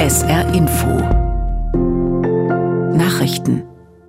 SR Info Nachrichten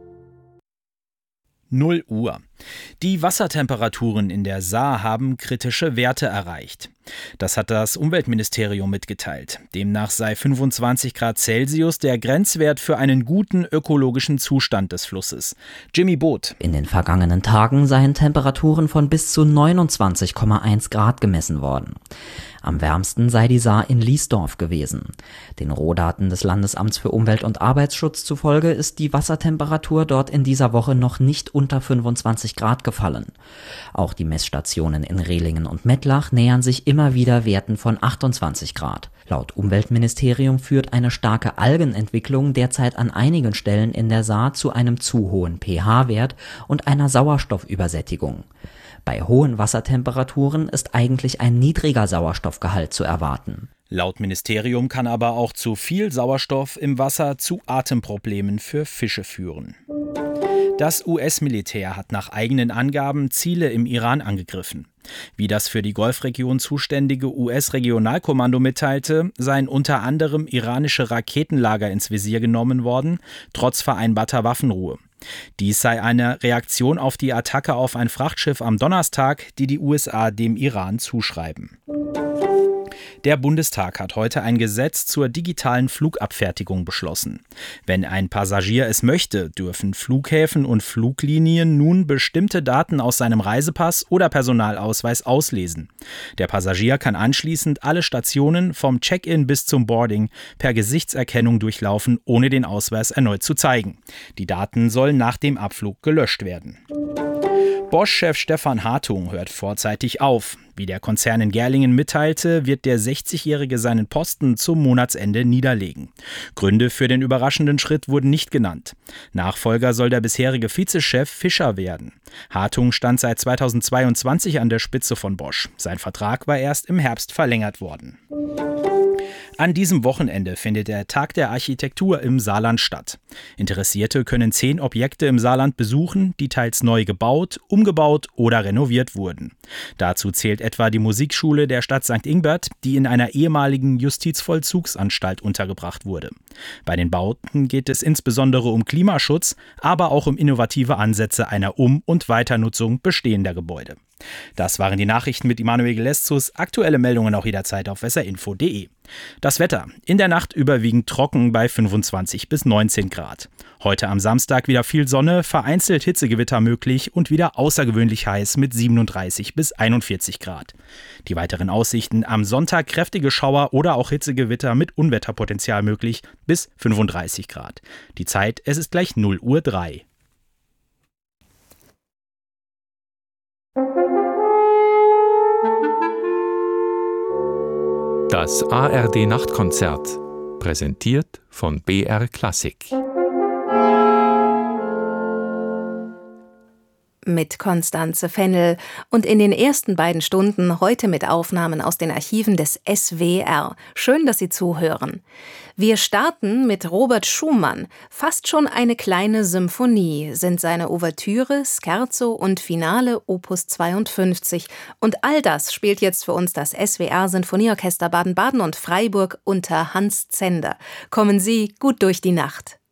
0 Uhr. Die Wassertemperaturen in der Saar haben kritische Werte erreicht. Das hat das Umweltministerium mitgeteilt. Demnach sei 25 Grad Celsius der Grenzwert für einen guten ökologischen Zustand des Flusses. Jimmy Boot. In den vergangenen Tagen seien Temperaturen von bis zu 29,1 Grad gemessen worden. Am wärmsten sei die Saar in Liesdorf gewesen. Den Rohdaten des Landesamts für Umwelt- und Arbeitsschutz zufolge ist die Wassertemperatur dort in dieser Woche noch nicht unter 25 Grad gefallen. Auch die Messstationen in Rehlingen und Mettlach nähern sich immer wieder Werten von 28 Grad. Laut Umweltministerium führt eine starke Algenentwicklung derzeit an einigen Stellen in der Saar zu einem zu hohen pH-Wert und einer Sauerstoffübersättigung. Bei hohen Wassertemperaturen ist eigentlich ein niedriger Sauerstoffgehalt zu erwarten. Laut Ministerium kann aber auch zu viel Sauerstoff im Wasser zu Atemproblemen für Fische führen. Das US-Militär hat nach eigenen Angaben Ziele im Iran angegriffen. Wie das für die Golfregion zuständige US-Regionalkommando mitteilte, seien unter anderem iranische Raketenlager ins Visier genommen worden, trotz vereinbarter Waffenruhe. Dies sei eine Reaktion auf die Attacke auf ein Frachtschiff am Donnerstag, die die USA dem Iran zuschreiben. Der Bundestag hat heute ein Gesetz zur digitalen Flugabfertigung beschlossen. Wenn ein Passagier es möchte, dürfen Flughäfen und Fluglinien nun bestimmte Daten aus seinem Reisepass oder Personalausweis auslesen. Der Passagier kann anschließend alle Stationen vom Check-in bis zum Boarding per Gesichtserkennung durchlaufen, ohne den Ausweis erneut zu zeigen. Die Daten sollen nach dem Abflug gelöscht werden. Bosch-Chef Stefan Hartung hört vorzeitig auf. Wie der Konzern in Gerlingen mitteilte, wird der 60-Jährige seinen Posten zum Monatsende niederlegen. Gründe für den überraschenden Schritt wurden nicht genannt. Nachfolger soll der bisherige Vizechef Fischer werden. Hartung stand seit 2022 an der Spitze von Bosch. Sein Vertrag war erst im Herbst verlängert worden. An diesem Wochenende findet der Tag der Architektur im Saarland statt. Interessierte können 10 Objekte im Saarland besuchen, die teils neu gebaut, umgebaut oder renoviert wurden. Dazu zählt etwa die Musikschule der Stadt St. Ingbert, die in einer ehemaligen Justizvollzugsanstalt untergebracht wurde. Bei den Bauten geht es insbesondere um Klimaschutz, aber auch um innovative Ansätze einer Um- und Weiternutzung bestehender Gebäude. Das waren die Nachrichten mit Immanuel Geleszus. Aktuelle Meldungen auch jederzeit auf srinfo.de. Das Wetter. In der Nacht überwiegend trocken bei 25 bis 19 Grad. Heute am Samstag wieder viel Sonne, vereinzelt Hitzegewitter möglich und wieder außergewöhnlich heiß mit 37 bis 41 Grad. Die weiteren Aussichten: am Sonntag kräftige Schauer oder auch Hitzegewitter mit Unwetterpotenzial möglich bis 35 Grad. Die Zeit, es ist gleich 0:03 Uhr. Das ARD-Nachtkonzert, präsentiert von BR Klassik. Mit Constanze Fennel und in den ersten beiden Stunden heute mit Aufnahmen aus den Archiven des SWR. Schön, dass Sie zuhören. Wir starten mit Robert Schumann. Fast schon eine kleine Symphonie sind seine Ouvertüre, Scherzo und Finale Opus 52. Und all das spielt jetzt für uns das SWR Sinfonieorchester Baden-Baden und Freiburg unter Hans Zender. Kommen Sie gut durch die Nacht.